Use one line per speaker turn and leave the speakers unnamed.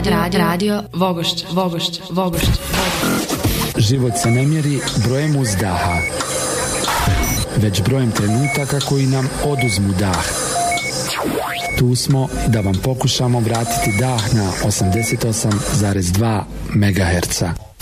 Radio Vogošće.
Život se ne mjeri brojem uzdaha, već brojem trenutaka koji nam oduzmu dah. Tu smo da vam pokušamo vratiti dah na 88,2 MHz.